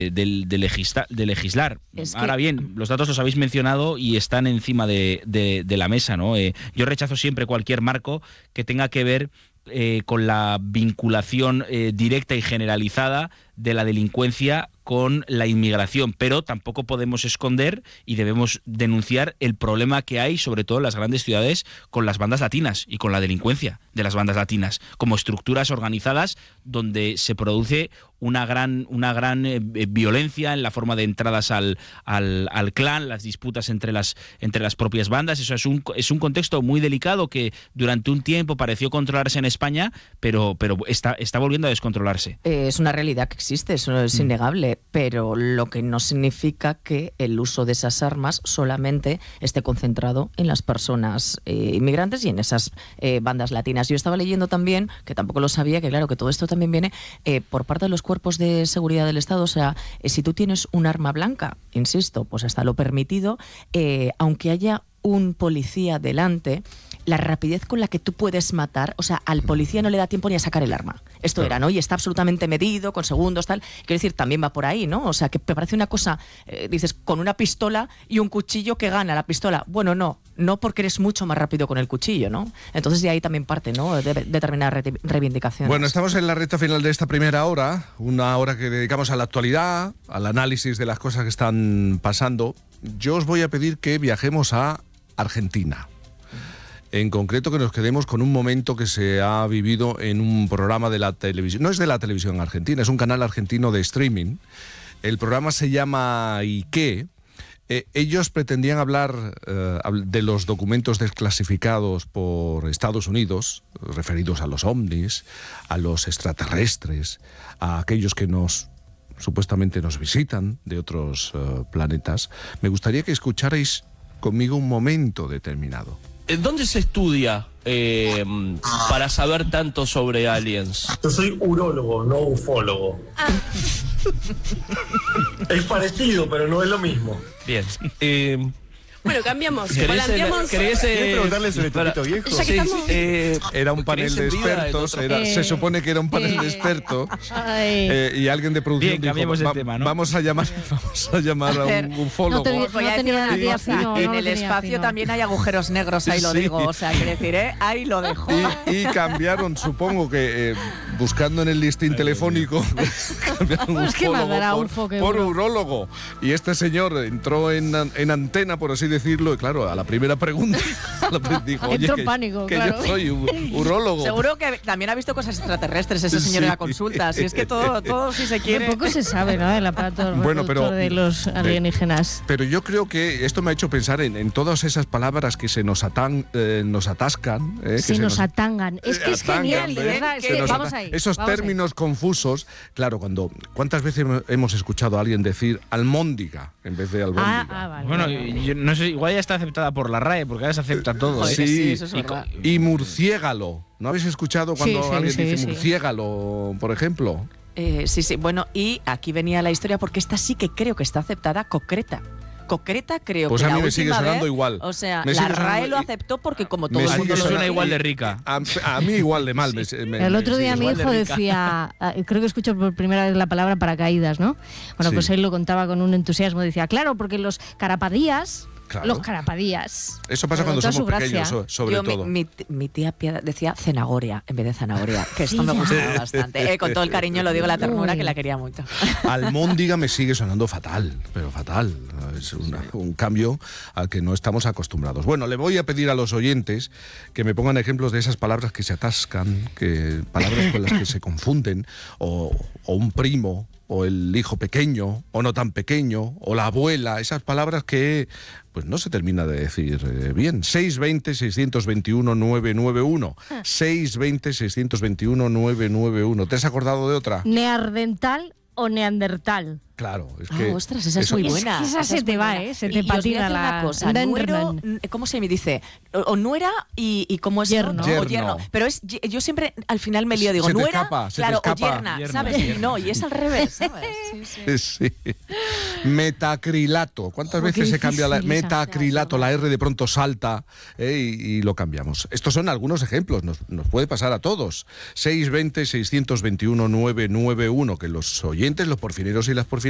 de legislar. Ahora bien, los datos los habéis mencionado y están encima de la mesa, ¿no? Yo rechazo siempre cualquier marco que tenga que ver con la vinculación directa y generalizada de la delincuencia con la inmigración, pero tampoco podemos esconder y debemos denunciar el problema que hay, sobre todo en las grandes ciudades, con las bandas latinas y con la delincuencia de las bandas latinas, como estructuras organizadas donde se produce una gran violencia en la forma de entradas al clan, las disputas entre las propias bandas. Eso es un contexto muy delicado que durante un tiempo pareció controlarse en España, pero está volviendo a descontrolarse. Es una realidad que existe, eso es innegable, pero lo que no significa que el uso de esas armas solamente esté concentrado en las personas inmigrantes y en esas bandas latinas. Yo estaba leyendo también, que tampoco lo sabía, que claro, que todo esto también viene por parte de los cuerpos de seguridad del Estado. O sea, si tú tienes un arma blanca, insisto, pues hasta lo permitido, aunque haya un policía delante, la rapidez con la que tú puedes matar, o sea, al policía no le da tiempo ni a sacar el arma. Esto era, ¿no? Y está absolutamente medido, con segundos, tal. Quiero decir, también va por ahí, ¿no? O sea, que me parece una cosa, dices, con una pistola y un cuchillo que gana la pistola. Bueno, no porque eres mucho más rápido con el cuchillo, ¿no? Entonces de ahí también parte, ¿no?, de determinadas reivindicaciones. Bueno, estamos en la recta final de esta primera hora, una hora que dedicamos a la actualidad, al análisis de las cosas que están pasando. Yo os voy a pedir que viajemos a Argentina. En concreto, que nos quedemos con un momento que se ha vivido en un programa de la televisión. No es de la televisión argentina, es un canal argentino de streaming. El programa se llama ¿Y qué? Ellos pretendían hablar de los documentos desclasificados por Estados Unidos, referidos a los ovnis, a los extraterrestres, a aquellos que supuestamente nos visitan de otros planetas. Me gustaría que escucharais conmigo un momento determinado. ¿Dónde se estudia para saber tanto sobre aliens? Yo soy urólogo, no ufólogo. Es parecido, pero no es lo mismo. Bien. Bueno, cambiamos. ¿Querés preguntarle sobre Topito Viejo? Era un panel de expertos, se supone que era un panel de expertos, y alguien de producción dijo, tema, ¿no? vamos a llamar a un ufólogo. En el espacio también hay agujeros negros, ahí lo digo, o sea, quiere decir, ahí lo dejo. Y cambiaron, supongo que buscando en el listín telefónico, cambiaron ufólogo por urólogo. Y este señor entró en antena, por así decirlo, y claro, a la primera pregunta dijo, oye, pánico, que claro. yo soy urólogo. Seguro que también ha visto cosas extraterrestres ese señor en la consulta, si es que todo si se quiere. Poco se sabe, ¿no?, del aparato de los alienígenas. Pero yo creo que esto me ha hecho pensar en todas esas palabras que se nos atascan. Se nos atangan. Es que es genial, de verdad. Vamos ahí. Esos términos confusos. Claro, ¿cuántas veces hemos escuchado a alguien decir almóndiga en vez de albóndiga? Vale. Bueno, yo no sé, igual ya está aceptada por la RAE, porque ahora se acepta todo. Joder, sí, eso es verdad. Y murciégalo. ¿No habéis escuchado cuando alguien dice murciégalo, por ejemplo? Sí. Bueno, y aquí venía la historia, porque esta sí que creo que está aceptada, concreta, creo pues que a mí la me sigue sonando igual. O sea, la RAE lo aceptó porque como todo el mundo suena igual de rica. A mí igual de mal. El otro día mi hijo decía, creo que escucho por primera vez la palabra paracaídas, ¿no? Bueno, pues él lo contaba con un entusiasmo, decía, claro, porque los carapadías... Claro. Los carapadías. Eso pasa cuando somos pequeños, sobre todo. Mi tía Piedad decía cenagoria en vez de zanahoria, que esto me gustaba bastante. Con todo el cariño lo digo, la ternura, que la quería mucho. Almóndiga me sigue sonando fatal, pero fatal. Es un cambio al que no estamos acostumbrados. Bueno, le voy a pedir a los oyentes que me pongan ejemplos de esas palabras que se atascan, palabras con las que se confunden, o un primo, o el hijo pequeño, o no tan pequeño, o la abuela, esas palabras que pues no se termina de decir bien. 620-621-991. 620-621-991. ¿Te has acordado de otra? Neandertal o neandertal. Claro, es que... ostras, esa es muy buena. Esa se te va, se te patina la cosa. Nuero, ¿cómo se me dice? O nuera y ¿cómo es? Yerno. O yerno. Pero yo siempre al final me lío, digo, se nuera, claro, o yerna, ¿sabes? Yerno. Y es al revés, ¿sabes? Sí. Metacrilato. ¿Cuántas veces se cambia la metacrilato? La R de pronto salta y lo cambiamos. Estos son algunos ejemplos, nos puede pasar a todos. 620-621-991, que los oyentes, los porfineros y las porfineras,